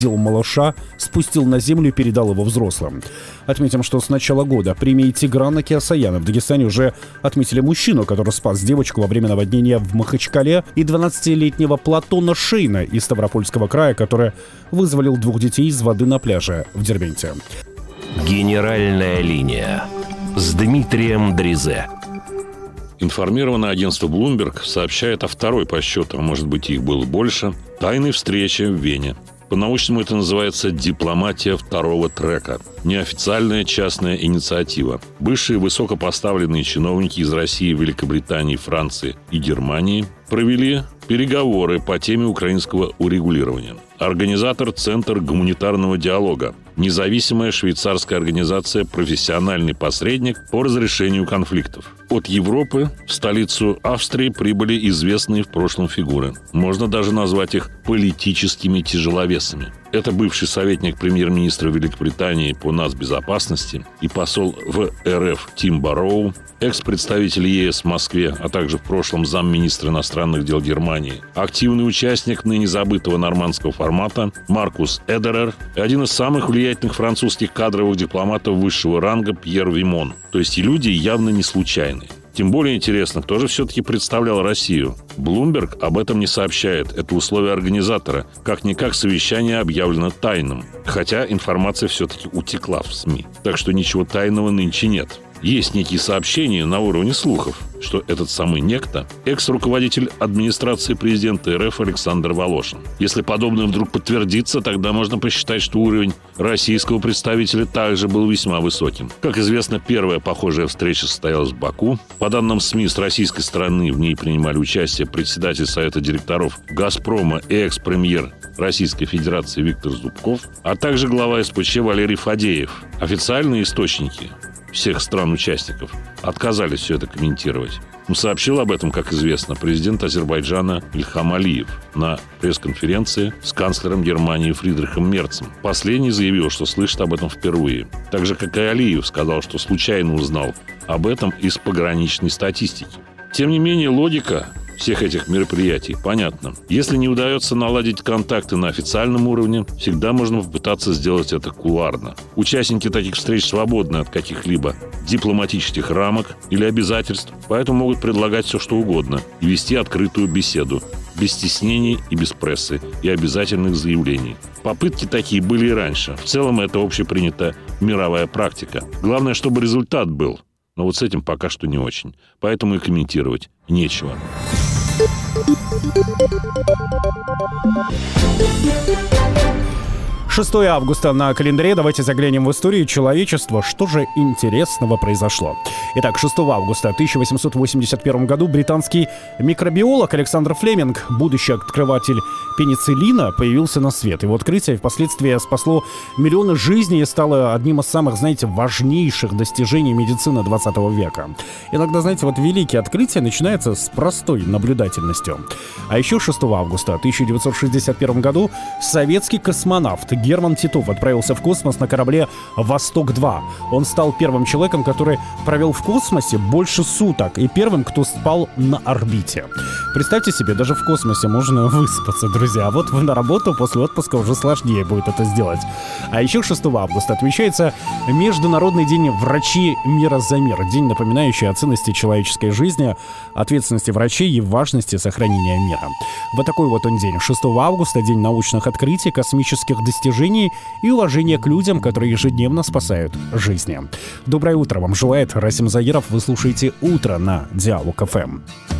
малыша, спустил на землю и передал его взрослым. Отметим, что с начала года премией Тиграна Кеосаяна в Дагестане уже отметили мужчину, который спас девочку во время наводнения в Махачкале, и 12-летнего Платона Шейна из Ставропольского края, который вызволил 2 детей из воды на пляже в Дербенте. Генеральная линия с Дмитрием Дризе. Информированное агентство Bloomberg сообщает о второй по счету, а может быть их было больше, тайной встрече в Вене. По-научному это называется «дипломатия второго трека». Неофициальная частная инициатива. Бывшие высокопоставленные чиновники из России, Великобритании, Франции и Германии провели переговоры по теме украинского урегулирования. Организатор – Центр гуманитарного диалога. Независимая швейцарская организация «Профессиональный посредник по разрешению конфликтов». От Европы в столицу Австрии прибыли известные в прошлом фигуры. Можно даже назвать их политическими тяжеловесами. Это бывший советник премьер-министра Великобритании по нацбезопасности и посол в РФ Тим Барроу, экс-представитель ЕС в Москве, а также в прошлом замминистра иностранных дел Германии, активный участник ныне забытого нормандского формата Маркус Эдерер и один из самых влиятельных французских кадровых дипломатов высшего ранга Пьер Вимон. То есть и люди явно не случайные. Тем более интересно, кто же все-таки представлял Россию. Bloomberg об этом не сообщает. Это условие организатора. Как-никак совещание объявлено тайным. Хотя информация все-таки утекла в СМИ. Так что ничего тайного нынче нет. Есть некие сообщения на уровне слухов, что этот самый некто – экс-руководитель администрации президента РФ Александр Волошин. Если подобное вдруг подтвердится, тогда можно посчитать, что уровень российского представителя также был весьма высоким. Как известно, первая похожая встреча состоялась в Баку. По данным СМИ, с российской стороны в ней принимали участие председатель Совета директоров «Газпрома» и экс-премьер Российской Федерации Виктор Зубков, а также глава СПЧ Валерий Фадеев. Официальные источники всех стран-участников отказались все это комментировать. Сообщил об этом, как известно, президент Азербайджана Ильхам Алиев на пресс-конференции с канцлером Германии Фридрихом Мерцем. Последний заявил, что слышит об этом впервые. Так же, как и Алиев сказал, что случайно узнал об этом из пограничной статистики. Тем не менее, логика всех этих мероприятий понятно. Если не удается наладить контакты на официальном уровне, всегда можно попытаться сделать это кулуарно. Участники таких встреч свободны от каких-либо дипломатических рамок или обязательств, поэтому могут предлагать все, что угодно и вести открытую беседу, без стеснений и без прессы и обязательных заявлений. Попытки такие были и раньше. В целом это общепринятая мировая практика. Главное, чтобы результат был. Но вот с этим пока что не очень. Поэтому и комментировать нечего. 6 августа на календаре. Давайте заглянем в историю человечества. Что же интересного произошло? Итак, 6 августа 1881 году британский микробиолог Александр Флеминг, будущий открыватель пенициллина, появился на свет. Его открытие впоследствии спасло миллионы жизней и стало одним из самых, важнейших достижений медицины 20 века. Иногда, великие открытия начинаются с простой наблюдательностью. А еще 6 августа 1961 году советский космонавт Герман Титов отправился в космос на корабле «Восток-2». Он стал первым человеком, который провел в космосе больше суток, и первым, кто спал на орбите. Представьте себе, даже в космосе можно выспаться, друзья. А вот на работу после отпуска уже сложнее будет это сделать. А еще 6 августа отмечается Международный день врачи мира за мир. День, напоминающий о ценности человеческой жизни, ответственности врачей и важности сохранения мира. Вот такой вот он день. 6 августа — день научных открытий, космических достижений и уважения к людям, которые ежедневно спасают жизни. Доброе утро вам желает Расим Заиров. Вы слушаете «Утро» на Диалог ФМ.